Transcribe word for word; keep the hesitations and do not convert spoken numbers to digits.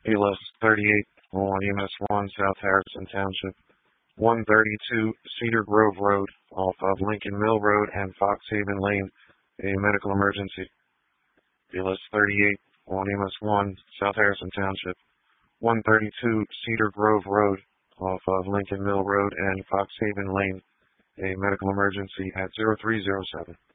E L S thirty-eight on E M S one, South Harrison Township. one thirty-two Cedar Grove Road off of Lincoln Mill Road and Fox Haven Lane, a medical emergency. E L S thirty-eight on E M S one, South Harrison Township. one thirty-two Cedar Grove Road off of Lincoln Mill Road and Fox Haven Lane, a medical emergency at zero three zero seven.